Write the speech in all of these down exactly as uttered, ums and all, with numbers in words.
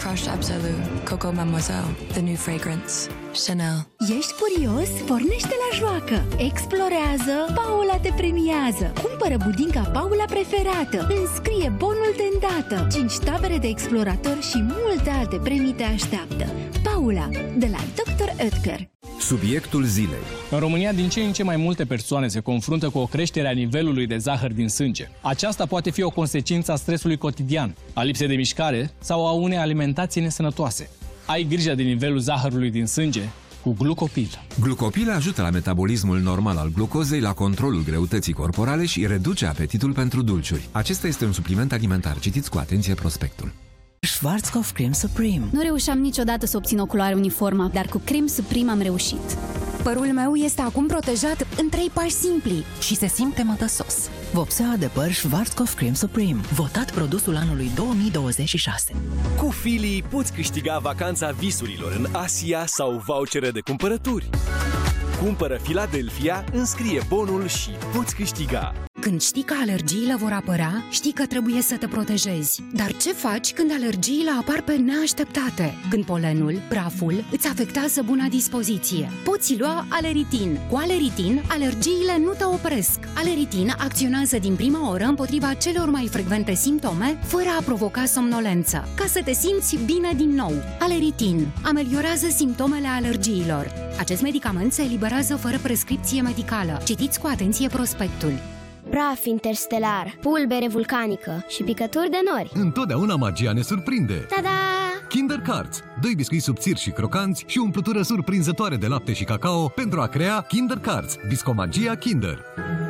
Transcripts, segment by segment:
Crush Absolu, Coco Mademoiselle, the new fragrance, Chanel. Ești curios? Pornește la joacă! Explorează! Paula te premiază! Cumpără budinca Paula preferată! Înscrie bonul de îndată! cinci tabere de explorator și multe alte premii te așteaptă! Paula, de la doctor Oetker. Subiectul zilei. În România, din ce în ce mai multe persoane se confruntă cu o creștere a nivelului de zahăr din sânge. Aceasta poate fi o consecință a stresului cotidian, a lipsei de mișcare sau a unei alimentații nesănătoase. Ai grijă de nivelul zahărului din sânge cu Glucopil. Glucopil ajută la metabolismul normal al glucozei, la controlul greutății corporale și reduce apetitul pentru dulciuri. Acesta este un supliment alimentar. Citiți cu atenție prospectul. Schwarzkopf Creme Supreme. Nu reușeam niciodată să obțin o culoare uniformă, dar cu Creme Supreme am reușit. Părul meu este acum protejat în trei pași simpli Și se simte mătăsos. Vopsea de păr Schwarzkopf Creme Supreme. Votat produsul anului două mii douăzeci și șase. Cu Fili poți câștiga vacanța visurilor în Asia sau vouchere de cumpărături. Cumpără Philadelphia, înscrie bonul și poți câștiga. Când știi că alergiile vor apărea, știi că trebuie să te protejezi. Dar ce faci când alergiile apar pe neașteptate? Când polenul, praful, îți afectează buna dispoziție. Poți lua Aleritin. Cu Aleritin, alergiile nu te opresc. Aleritin acționează din prima oră împotriva celor mai frecvente simptome, fără a provoca somnolență. Ca să te simți bine din nou. Aleritin ameliorează simptomele alergiilor. Acest medicament se eliberează fără prescripție medicală. Citiți cu atenție prospectul. Praf interstelar, pulbere vulcanică și picături de nori. Întotdeauna magia ne surprinde. Ta-da! Kinder Cards. Doi biscuiți subțiri și crocanți și o umplutură surprinzătoare de lapte și cacao pentru a crea Kinder Cards. Biscomagia Kinder.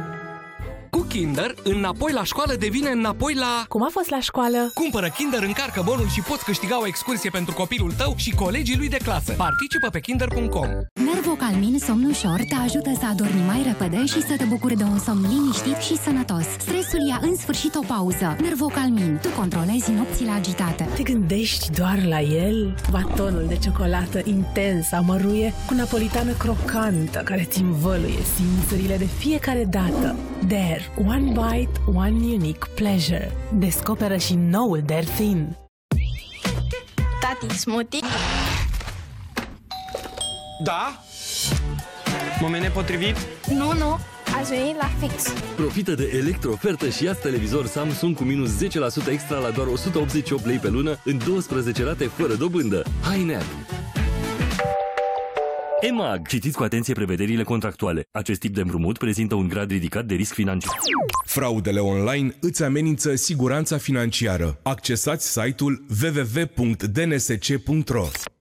Cu Kinder, înapoi la școală devine înapoi la... Cum a fost la școală? Cumpără Kinder, încarcă bonul și poți câștiga o excursie pentru copilul tău și colegii lui de clasă. Participă pe kinder punct com. Nervocalmin Somn Ușor te ajută să adormi mai repede și să te bucuri de un somn liniștit și sănătos. Stresul ia în sfârșit o pauză. Nervocalmin, tu controlezi nopțile agitate. Te gândești doar la el? Batonul de ciocolată intens amăruie cu napolitană crocantă care ți învăluie simțurile de fiecare dată. Dare. One bite, one unique pleasure. Descoperă și noul Dare Thin. Tati, smoothie? Da? Moment nepotrivit? Nu, nu, ați venit la fix. Profită de electro-ofertă și ia-ți televizor Samsung cu minus zece la sută extra la doar o sută optzeci și opt lei pe lună în douăsprezece rate fără dobândă. Hai în app! E M A G. Citiți cu atenție prevederile contractuale. Acest tip de împrumut prezintă un grad ridicat de risc financiar. Fraudele online îți amenință siguranța financiară. Accesați site-ul w w w punct d n s c punct r o.